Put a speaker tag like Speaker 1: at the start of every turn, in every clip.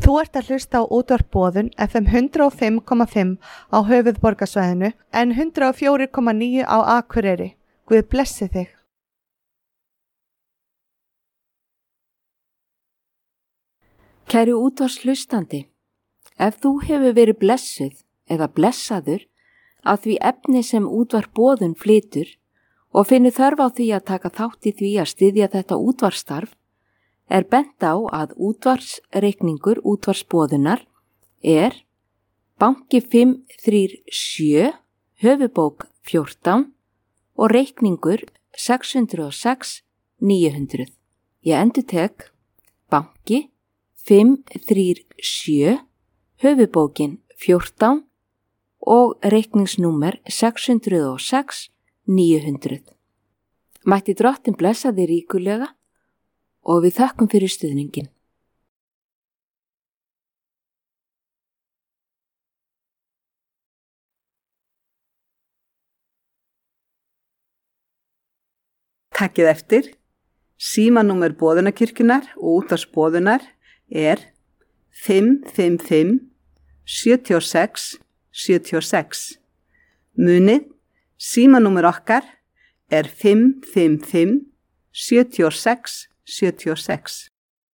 Speaker 1: Þú ert að hlusta á útvarp Boðun FM 105,5 á höfuðborgarsvæðinu en 104,9 á Akureyri. Guð blessi þig.
Speaker 2: Kæru útvarpshlustandi, ef þú hefur verið blessuð eða blessaður af því efni sem útvarp Boðun flytur og finnur þörf á því að taka þátt í því að styðja þetta útvarpsstarf, er bent á að útvarpsreikningur útvarpsboðunar er banki 537, höfubók 14 og reikningur 606 900. Ég endurtek banki 537, höfubókin 14 og reikningsnúmer 606 900. Mætti Drottinn blessa þig ríkulega og við þökkum fyrir stuðningin.
Speaker 3: Takkið eftir, símanúmer Boðunarkirkjunnar og útvarpsboðunar er 555 76 76. Munið, símanúmer okkar er 555 76 76.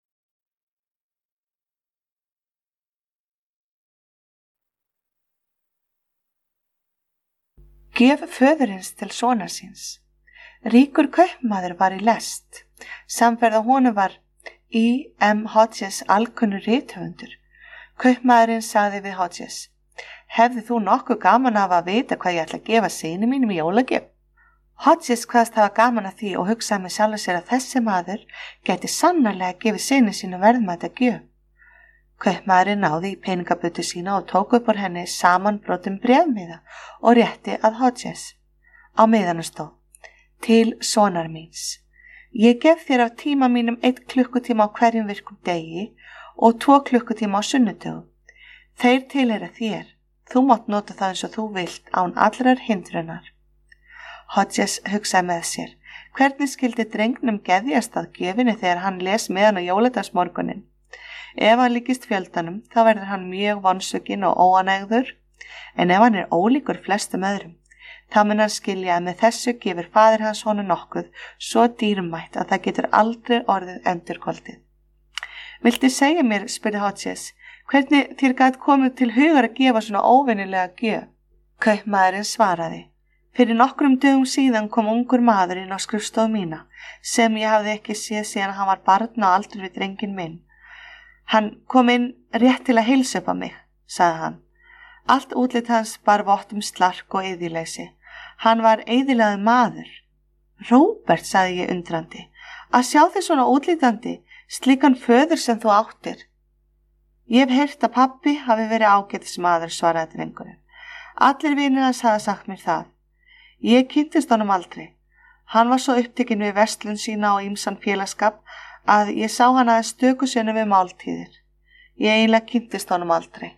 Speaker 1: Gjöf föðurins til sonar síns. Ríkur kaupmaður var í lest. Samferða honum var I.M. Hodges alkunnur rithöfundur. Kaupmaðurinn sagði við Hodges: Hefði þú nokkuð gaman af að vita hvað ég ætla að gefa syni mínum í jólagjöf? Hodges kvaðst hafa gaman að því og hugsaði með sjálfur sér að þessi maður gæti sannarlega gefið syni sínu verðmæta gjöf. Kaupmaðurinn náði í peningabötu sína og tók upp úr henni samanbrotin bréfmiða og rétti að Hodges. Á miðanum stóð: Til sonar míns. Ég gef þér af tíma mínum 1 klukkutíma á hverjum virkum degi og 2 klukkutíma á sunnudögum. Þeir tilheyra þér. Þú mátt nota það eins og þú vilt án allrar hindrunar. Hodges hugsaði með sér: Hvernig skildi drengnum geðjast að gjöfinni þegar hann les með hann á jóladagsmorgunin? Ef hann líkist fjöldanum, þá verður hann mjög vonsvikinn og óanægður, en ef hann er ólíkur flestum öðrum, þá mun hann skilja að með þessu gefur faðir hans honum nokkuð svo dýrmætt að það getur aldrei orðið endurkoldið. Viltu segja mér, spurði Hodges, hvernig þér gat komið til hugar að gefa svona óvenjulega gjöf? Kaupmaðurinn svaraði: Fyrir nokkrum dögum síðan kom ungur maður inn á skrifstofu mína sem ég hafði ekki séð síðan hann var barn á aldur við drenginn minn. Hann kom inn rétt til að heilsa upp á mig, sagði hann. Allt útlit hans bar vott slark og eyðileysi. Hann var eyðilegur maður. Róbert, sagði ég undrandi, að sjá þig svona útlítandi, slíkan föður sem þú áttir. Ég hef heyrt að pabbi hafi verið ágætis maður, svaraði drengurinn. Allir vinir hans hafa sagt mér það. Ég kynntist honum aldrei. Hann var svo upptekinn við verslun sína og ýmsan félagsskap að ég sá hann aðeins stöku sinnum við máltíðir. Ég eiginlega kynntist honum aldrei.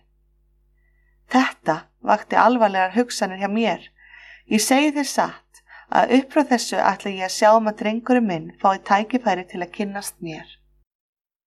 Speaker 1: Þetta vakti alvarlegar hugsanir hjá mér. Ég segi þér satt að upp frá þessu ætla ég að sjá að drengurinn minn fái tækifæri til að kynnast mér.